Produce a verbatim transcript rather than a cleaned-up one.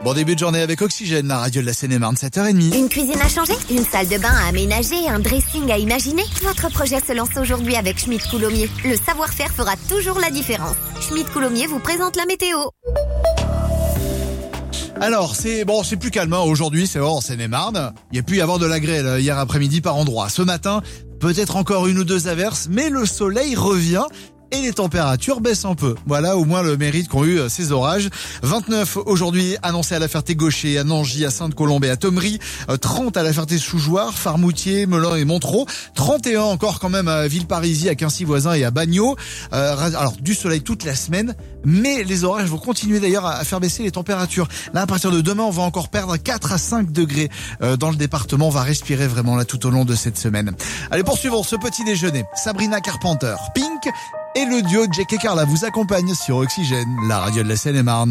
Bon début de journée avec Oxygène, la radio de la Seine-et-Marne, sept heures trente. Une cuisine à changer, une salle de bain à aménager, un dressing à imaginer. Votre projet se lance aujourd'hui avec Schmitt Coulommiers. Le savoir-faire fera toujours la différence. Schmitt Coulommiers vous présente la météo. Alors, c'est bon, c'est plus calme hein. Aujourd'hui, c'est vrai, en Seine-et-Marne. Il y a pu y avoir de la grêle hier après-midi par endroits. Ce matin, peut-être encore une ou deux averses, mais le soleil revient. Et les températures baissent un peu. Voilà au moins le mérite qu'ont eu ces orages. vingt-neuf aujourd'hui annoncés à la Ferté-Gaucher, à Nangy, à Sainte-Colombe et à Thomery. trente à la Ferté-Sous-Jouarre, Farmoutier, Melun et Montereau. trente et un encore quand même à Villeparisis, à Quincy-Voisin et à Bagnols. Euh, alors du soleil toute la semaine, mais les orages vont continuer d'ailleurs à faire baisser les températures. Là à partir de demain, on va encore perdre quatre à cinq degrés euh, dans le département. On va respirer vraiment là tout au long de cette semaine. Allez, poursuivons ce petit déjeuner. Sabrina Carpenter, Pink. Et le duo Jack et Carla vous accompagne sur Oxygène, la radio de la Seine-et-Marne.